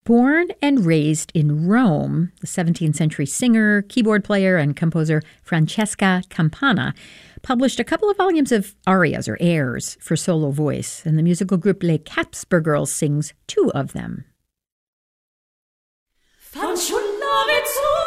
Born and raised in Rome, the 17th century singer, keyboard player, and composer Francesca Campana published a couple of volumes of arias or airs for solo voice, and the musical group Les Capsper sings two of them. Fanciulla vezzo